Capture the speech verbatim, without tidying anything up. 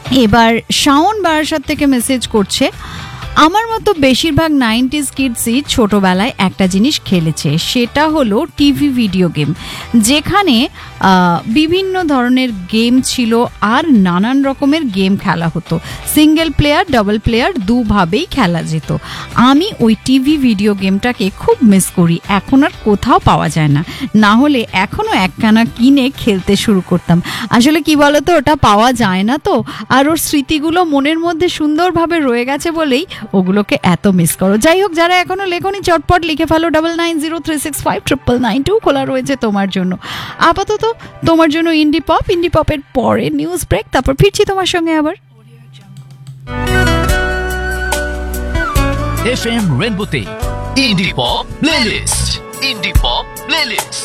এবার শাওন বারাসাত থেকে মেসেজ করছে, আমার মতো বেশিরভাগ নাইনটিজ কিডসই ছোটবেলায় একটা জিনিস খেলেছে, সেটা হলো টিভি ভিডিও গেম, যেখানে বিভিন্ন ধরনের গেম ছিল আর নানান রকমের গেম খেলা হতো। সিঙ্গেল প্লেয়ার, ডাবল প্লেয়ার দুভাবেই খেলা যেত। আমি ওই টিভি ভিডিও গেমটাকে খুব মিস করি, এখন আর কোথাও পাওয়া যায় না, না হলে এখনও একখানা কিনে খেলতে শুরু করতাম। আসলে কি বলতো, ওটা পাওয়া যায় না তো, আর ওর স্মৃতিগুলো মনের মধ্যে সুন্দরভাবে রয়ে গেছে বলেই ওগুলোকে এত মিস করো। যাই হোক, যারা এখনো লেখনি চটপট লিখে ফেলো, double nine zero three six five triple nine two খোলা রয়েছে তোমার জন্য। আপাতত তোমার জন্য ইন্ডি পপ, ইন্ডি পপের পরে নিউজ ব্রেক, তারপর ফিরছি তোমার সঙ্গে আবার। এফএম রেনবোতে ইন্ডি পপ প্লেলিস্ট, ইন্ডি পপ প্লেলিস্ট।